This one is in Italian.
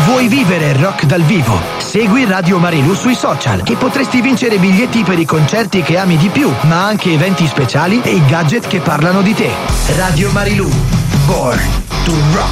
Vuoi vivere il rock dal vivo? Segui Radio Marilù sui social, che potresti vincere biglietti per i concerti che ami di più, ma anche eventi speciali e i gadget che parlano di te. Radio Marilù, Born to Rock.